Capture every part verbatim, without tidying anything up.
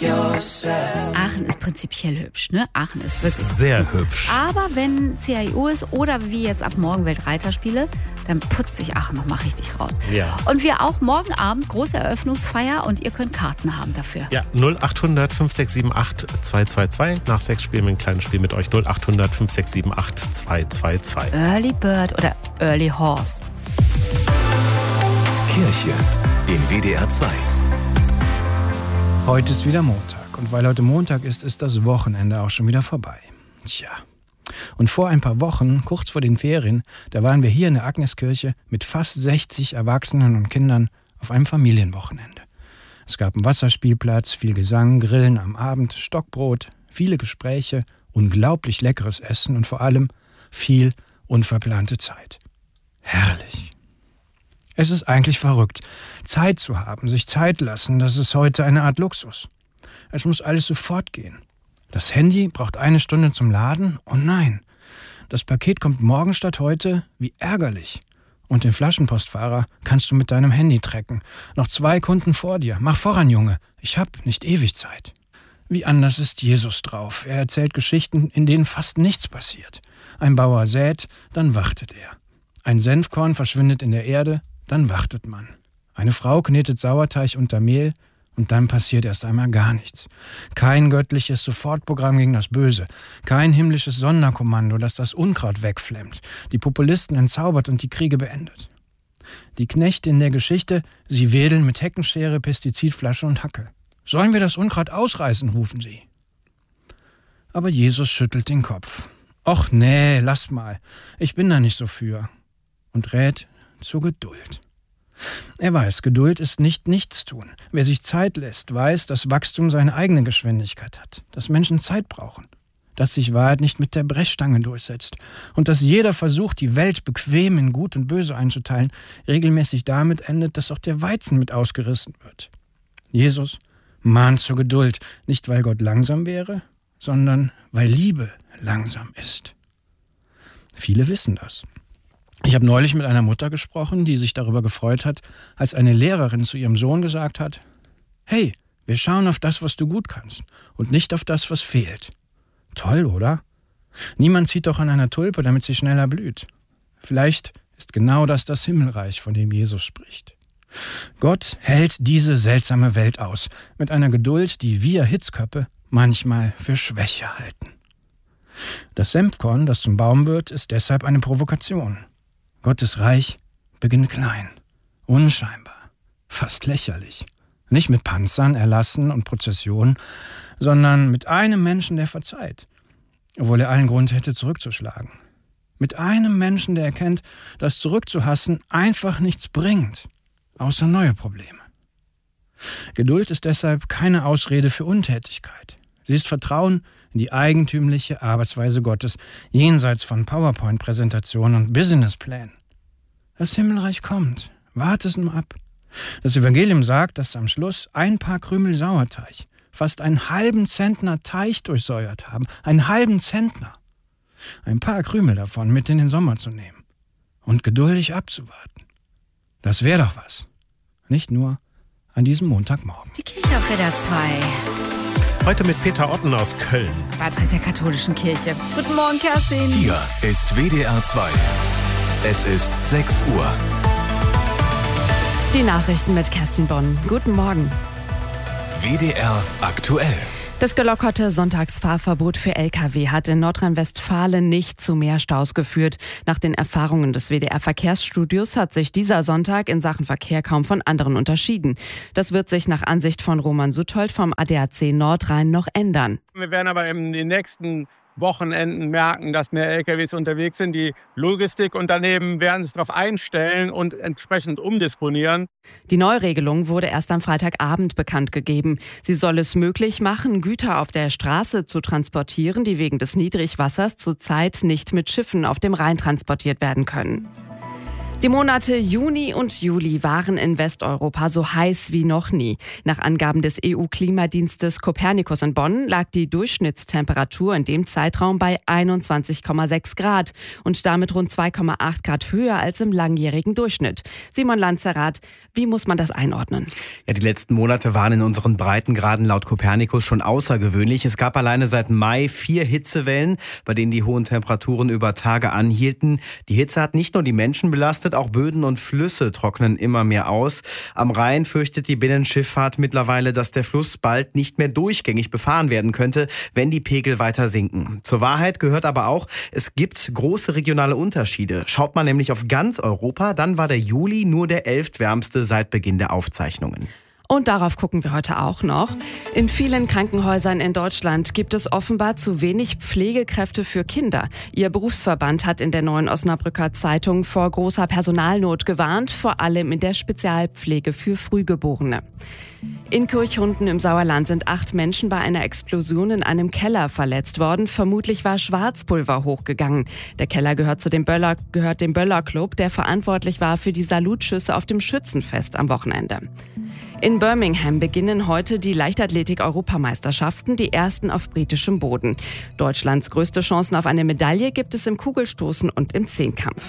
Aachen ist prinzipiell hübsch, ne? Aachen ist wirklich sehr hübsch. Aber wenn C I O ist oder wie jetzt ab morgen Weltreiterspiele, dann putzt sich Aachen nochmal richtig raus. Ja. Und wir auch morgen Abend, große Eröffnungsfeier und ihr könnt Karten haben dafür. Ja, null acht hundert fünf sechs sieben acht zwei zwei zwei. Nach sechs spielen wir ein kleines Spiel mit euch. null acht hundert fünf sechs sieben acht zwei zwei zwei. Early Bird oder Early Horse. Kirche in W D R zwei. Heute ist wieder Montag. Und weil heute Montag ist, ist das Wochenende auch schon wieder vorbei. Tja. Und vor ein paar Wochen, kurz vor den Ferien, da waren wir hier in der Agneskirche mit fast sechzig Erwachsenen und Kindern auf einem Familienwochenende. Es gab einen Wasserspielplatz, viel Gesang, Grillen am Abend, Stockbrot, viele Gespräche, unglaublich leckeres Essen und vor allem viel unverplante Zeit. Herrlich. Es ist eigentlich verrückt, Zeit zu haben, sich Zeit lassen, das ist heute eine Art Luxus. Es muss alles sofort gehen. Das Handy braucht eine Stunde zum Laden? Oh nein, das Paket kommt morgen statt heute? Wie ärgerlich. Und den Flaschenpostfahrer kannst du mit deinem Handy tracken. Noch zwei Kunden vor dir. Mach voran, Junge. Ich hab nicht ewig Zeit. Wie anders ist Jesus drauf. Er erzählt Geschichten, in denen fast nichts passiert. Ein Bauer sät, dann wartet er. Ein Senfkorn verschwindet in der Erde, dann wartet man. Eine Frau knetet Sauerteig unter Mehl und dann passiert erst einmal gar nichts. Kein göttliches Sofortprogramm gegen das Böse. Kein himmlisches Sonderkommando, das das Unkraut wegflemmt, die Populisten entzaubert und die Kriege beendet. Die Knechte in der Geschichte, sie wedeln mit Heckenschere, Pestizidflasche und Hacke. Sollen wir das Unkraut ausreißen, rufen sie. Aber Jesus schüttelt den Kopf. Och nee, lasst mal, ich bin da nicht so für. Und rät zur Geduld. Er weiß, Geduld ist nicht Nichtstun. Wer sich Zeit lässt, weiß, dass Wachstum seine eigene Geschwindigkeit hat, dass Menschen Zeit brauchen, dass sich Wahrheit nicht mit der Brechstange durchsetzt und dass jeder Versuch, die Welt bequem in Gut und Böse einzuteilen, regelmäßig damit endet, dass auch der Weizen mit ausgerissen wird. Jesus mahnt zur Geduld, nicht weil Gott langsam wäre, sondern weil Liebe langsam ist. Viele wissen das. Ich habe neulich mit einer Mutter gesprochen, die sich darüber gefreut hat, als eine Lehrerin zu ihrem Sohn gesagt hat: Hey, wir schauen auf das, was du gut kannst und nicht auf das, was fehlt. Toll, oder? Niemand zieht doch an einer Tulpe, damit sie schneller blüht. Vielleicht ist genau das das Himmelreich, von dem Jesus spricht. Gott hält diese seltsame Welt aus, mit einer Geduld, die wir Hitzköppe manchmal für Schwäche halten. Das Senfkorn, das zum Baum wird, ist deshalb eine Provokation. Gottes Reich beginnt klein, unscheinbar, fast lächerlich. Nicht mit Panzern, Erlassen und Prozessionen, sondern mit einem Menschen, der verzeiht, obwohl er allen Grund hätte, zurückzuschlagen. Mit einem Menschen, der erkennt, dass zurückzuhassen einfach nichts bringt, außer neue Probleme. Geduld ist deshalb keine Ausrede für Untätigkeit. Sie ist Vertrauen in die eigentümliche Arbeitsweise Gottes, jenseits von PowerPoint-Präsentationen und Businessplänen. Das Himmelreich kommt. Wart es nur ab. Das Evangelium sagt, dass am Schluss ein paar Krümel Sauerteig fast einen halben Zentner Teich durchsäuert haben. Einen halben Zentner. Ein paar Krümel davon mit in den Sommer zu nehmen und geduldig abzuwarten. Das wäre doch was. Nicht nur an diesem Montagmorgen. Die Kirche auf W D R zwei. Heute mit Peter Otten aus Köln. Beitrag der katholischen Kirche. Guten Morgen, Kerstin. Hier ist W D R zwei. Es ist sechs Uhr. Die Nachrichten mit Kerstin Bonn. Guten Morgen. W D R aktuell. Das gelockerte Sonntagsfahrverbot für L K W hat in Nordrhein-Westfalen nicht zu mehr Staus geführt. Nach den Erfahrungen des W D R-Verkehrsstudios hat sich dieser Sonntag in Sachen Verkehr kaum von anderen unterschieden. Das wird sich nach Ansicht von Roman Suthold vom A D A C Nordrhein noch ändern. Wir werden aber in den nächsten Wochenenden merken, dass mehr L K Ws unterwegs sind. Die Logistikunternehmen werden sich darauf einstellen und entsprechend umdisponieren. Die Neuregelung wurde erst am Freitagabend bekannt gegeben. Sie soll es möglich machen, Güter auf der Straße zu transportieren, die wegen des Niedrigwassers zurzeit nicht mit Schiffen auf dem Rhein transportiert werden können. Die Monate Juni und Juli waren in Westeuropa so heiß wie noch nie. Nach Angaben des E U-Klimadienstes Copernicus in Bonn lag die Durchschnittstemperatur in dem Zeitraum bei einundzwanzig Komma sechs Grad und damit rund zwei Komma acht Grad höher als im langjährigen Durchschnitt. Simon Lanzerath, wie muss man das einordnen? Ja, die letzten Monate waren in unseren Breitengraden laut Copernicus schon außergewöhnlich. Es gab alleine seit Mai vier Hitzewellen, bei denen die hohen Temperaturen über Tage anhielten. Die Hitze hat nicht nur die Menschen belastet, auch Böden und Flüsse trocknen immer mehr aus. Am Rhein fürchtet die Binnenschifffahrt mittlerweile, dass der Fluss bald nicht mehr durchgängig befahren werden könnte, wenn die Pegel weiter sinken. Zur Wahrheit gehört aber auch, es gibt große regionale Unterschiede. Schaut man nämlich auf ganz Europa, dann war der Juli nur der elftwärmste seit Beginn der Aufzeichnungen. Und darauf gucken wir heute auch noch. In vielen Krankenhäusern in Deutschland gibt es offenbar zu wenig Pflegekräfte für Kinder. Ihr Berufsverband hat in der Neuen Osnabrücker Zeitung vor großer Personalnot gewarnt, vor allem in der Spezialpflege für Frühgeborene. In Kirchhunden im Sauerland sind acht Menschen bei einer Explosion in einem Keller verletzt worden. Vermutlich war Schwarzpulver hochgegangen. Der Keller gehört zu dem Böller, gehört dem Böller Club, der verantwortlich war für die Salutschüsse auf dem Schützenfest am Wochenende. In Birmingham beginnen heute die Leichtathletik-Europameisterschaften, die ersten auf britischem Boden. Deutschlands größte Chancen auf eine Medaille gibt es im Kugelstoßen und im Zehnkampf.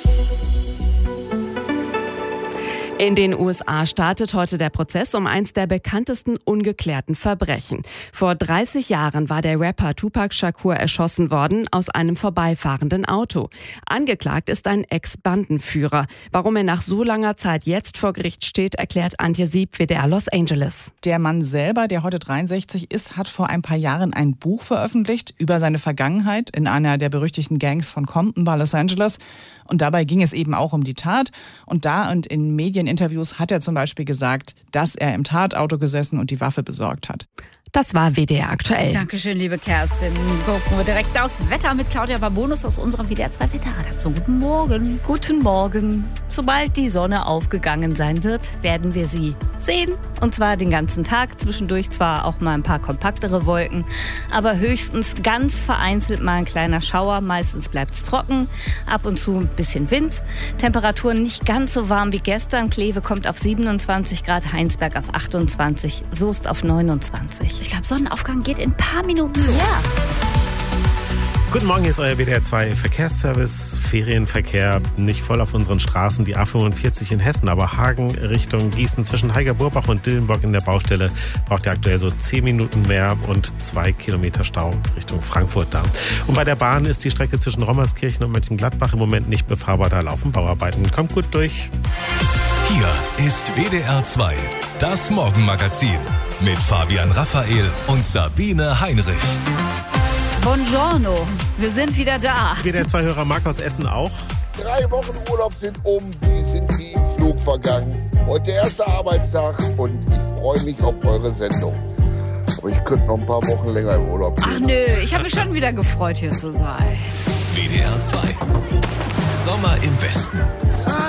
In den U S A startet heute der Prozess um eins der bekanntesten ungeklärten Verbrechen. Vor dreißig Jahren war der Rapper Tupac Shakur erschossen worden aus einem vorbeifahrenden Auto. Angeklagt ist ein Ex-Bandenführer. Warum er nach so langer Zeit jetzt vor Gericht steht, erklärt Antje Sieb, W D R Los Angeles. Der Mann selber, der heute dreiundsechzig ist, hat vor ein paar Jahren ein Buch veröffentlicht über seine Vergangenheit in einer der berüchtigten Gangs von Compton bei Los Angeles. Und dabei ging es eben auch um die Tat. Und da und in Medieninterviews hat er zum Beispiel gesagt, dass er im Tatauto gesessen und die Waffe besorgt hat. Das war W D R aktuell. Dankeschön, liebe Kerstin. Gucken wir direkt aufs Wetter mit Claudia Babonus aus unserer W D R zwei Wetterredaktion. Guten Morgen. Guten Morgen. Sobald die Sonne aufgegangen sein wird, werden wir sie sehen. Und zwar den ganzen Tag. Zwischendurch zwar auch mal ein paar kompaktere Wolken, aber höchstens ganz vereinzelt mal ein kleiner Schauer. Meistens bleibt es trocken. Ab und zu ein bisschen Wind. Temperaturen nicht ganz so warm wie gestern. Kleve kommt auf siebenundzwanzig Grad, Heinsberg auf achtundzwanzig, Soest auf neunundzwanzig. Ich glaube, Sonnenaufgang geht in ein paar Minuten los. Ja. Guten Morgen, hier ist euer W D R zwei Verkehrsservice. Ferienverkehr nicht voll auf unseren Straßen. Die A fünfundvierzig in Hessen, aber Hagen Richtung Gießen zwischen Heiger-Burbach und Dillenburg in der Baustelle braucht ihr aktuell so zehn Minuten mehr und zwei Kilometer Stau Richtung Frankfurt da. Und bei der Bahn ist die Strecke zwischen Rommerskirchen und Mönchengladbach im Moment nicht befahrbar. Da laufen Bauarbeiten. Kommt gut durch. Hier ist W D R zwei, das Morgenmagazin mit Fabian Raphael und Sabine Heinrich. Buongiorno, wir sind wieder da. W D R zwei Hörer Marc aus Essen auch. Drei Wochen Urlaub sind um, die sind wie im Flug vergangen. Heute der erste Arbeitstag und ich freue mich auf eure Sendung. Aber ich könnte noch ein paar Wochen länger im Urlaub gehen. Ach nö, ich habe mich schon wieder gefreut, hier zu sein. W D R zwei, Sommer im Westen.